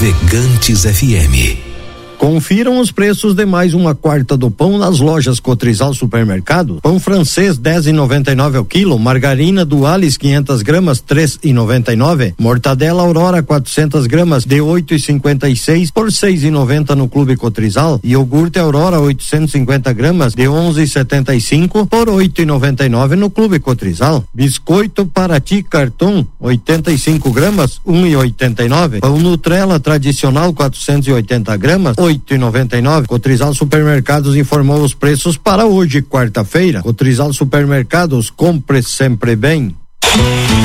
Navegantes FM. Confiram os preços de mais uma quarta do pão nas lojas Cotrizal Supermercado. Pão francês 10,99 ao quilo, margarina Dualis 500 gramas 3,99, mortadela Aurora 400 gramas de 8,56 por 6,90 no Clube Cotrizal, iogurte Aurora 850 gramas de 11,75 por 8,99 no Clube Cotrizal, biscoito Paraty Carton 85 gramas 1,89, pão Nutrela tradicional 480 gramas 8,99. Cotrizal Supermercados informou os preços para hoje, quarta-feira. Cotrizal Supermercados, compre sempre bem.